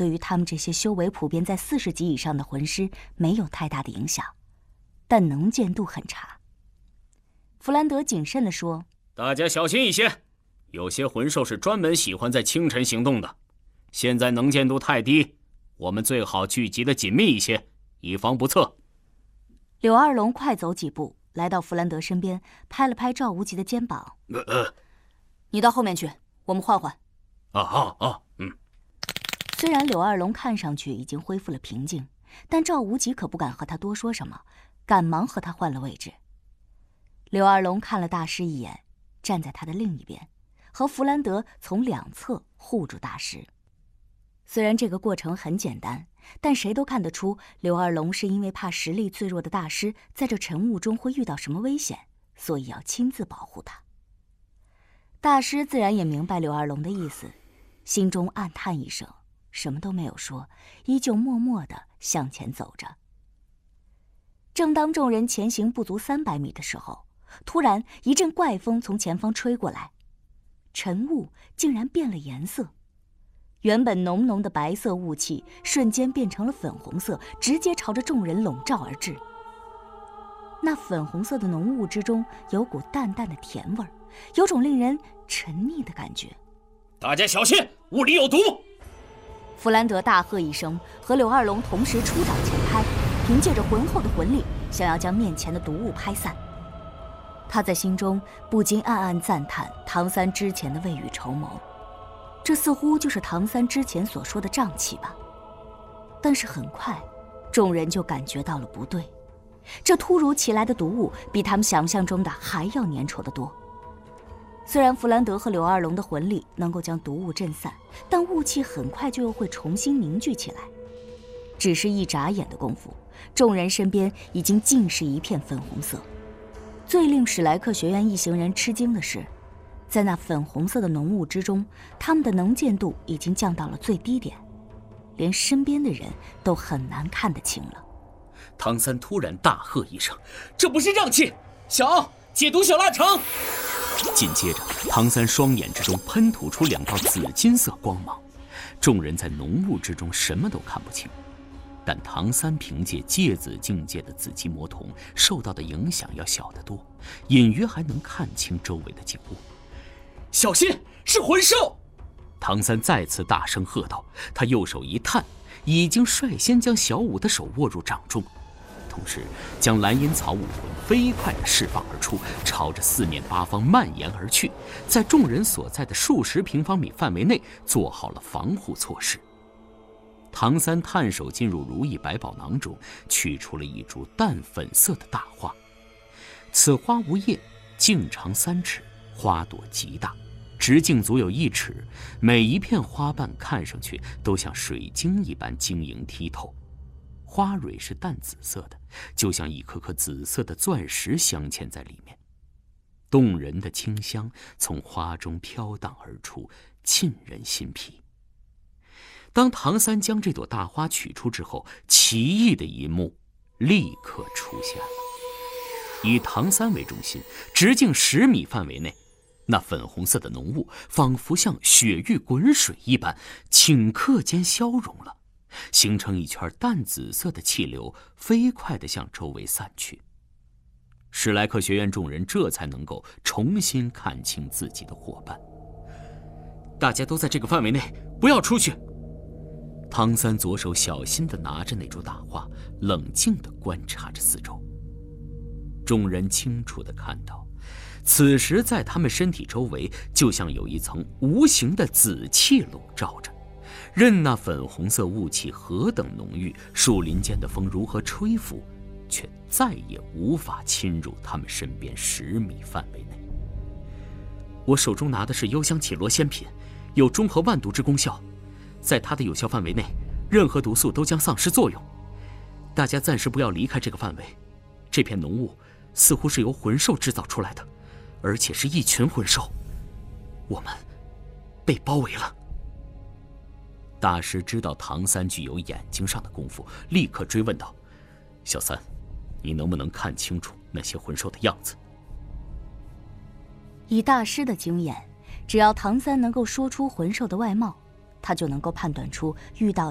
对于他们这些修为普遍在40级以上的魂师没有太大的影响，但能见度很差。弗兰德谨慎地说：“ 大家小心一些，有些魂兽是专门喜欢在清晨行动的。现在能见度太低，我们最好聚集的紧密一些，以防不测。” 柳二龙快走几步，来到弗兰德身边，拍了拍赵无极的肩膀：“你到后面去，我们换换。”虽然柳二龙看上去已经恢复了平静，但赵无极可不敢和他多说什么，赶忙和他换了位置。柳二龙看了大师一眼，站在他的另一边，和弗兰德从两侧护住大师。虽然这个过程很简单，但谁都看得出柳二龙是因为怕实力最弱的大师在这晨雾中会遇到什么危险，所以要亲自保护他。大师自然也明白柳二龙的意思，心中暗叹一声，什么都没有说，依旧默默地向前走着。正当众人前行不足300米的时候，突然一阵怪风从前方吹过来，晨雾竟然变了颜色，原本浓浓的白色雾气瞬间变成了粉红色，直接朝着众人笼罩而至。那粉红色的浓雾之中有股淡淡的甜味，有种令人沉溺的感觉。 大家小心，雾里有毒！ 弗兰德大喝一声，和柳二龙同时出掌前拍，凭借着浑厚的魂力，想要将面前的毒雾拍散。他在心中不禁暗暗赞叹唐三之前的未雨绸缪，这似乎就是唐三之前所说的瘴气吧。但是很快，众人就感觉到了不对，这突如其来的毒雾比他们想象中的还要粘稠得多。虽然弗兰德和柳二龙的魂力能够将毒雾震散，但雾气很快就又会重新凝聚起来。只是一眨眼的功夫，众人身边已经尽是一片粉红色。最令史莱克学院一行人吃惊的是，在那粉红色的浓雾之中，他们的能见度已经降到了最低点，连身边的人都很难看得清了。 唐三突然大喝一声：“这不是瘴气！小奥，解毒小腊肠！”紧接着，唐三双眼之中喷吐出2道紫金色光芒，众人在浓雾之中什么都看不清。但唐三凭借芥子境界的紫极魔瞳受到的影响要小得多，隐约还能看清周围的景物。小心，是魂兽！唐三再次大声喝道，他右手一探，已经率先将小五的手握入掌中，同时将蓝银草武魂飞快地释放而出，朝着四面八方蔓延而去，在众人所在的数十平方米范围内做好了防护措施。唐三探手进入如意百宝囊中，取出了一株淡粉色的大花。此花无叶，径长3尺，花朵极大，直径足有1尺，每一片花瓣看上去都像水晶一般晶莹剔透。花蕊是淡紫色的，就像一颗颗紫色的钻石镶嵌在里面。动人的清香从花中飘荡而出，沁人心脾。当唐三将这朵大花取出之后，奇异的一幕立刻出现了。以唐三为中心，直径10米范围内，那粉红色的浓雾仿佛像雪域滚水一般，顷刻间消融了，形成一圈淡紫色的气流，飞快地向周围散去。史莱克学院众人这才能够重新看清自己的伙伴。大家都在这个范围内，不要出去。唐三左手小心地拿着那株大花，冷静地观察着四周。众人清楚地看到，此时在他们身体周围就像有一层无形的紫气笼罩着，任那粉红色雾气何等浓郁，树林间的风如何吹拂，却再也无法侵入他们身边10米范围内。我手中拿的是幽香绮罗仙品，有中和万毒之功效，在它的有效范围内，任何毒素都将丧失作用。大家暂时不要离开这个范围，这片浓雾似乎是由魂兽制造出来的，而且是一群魂兽，我们被包围了。大师知道唐三具有眼睛上的功夫，立刻追问道：“小三，你能不能看清楚那些魂兽的样子？” 以大师的经验，只要唐三能够说出魂兽的外貌，他就能够判断出遇到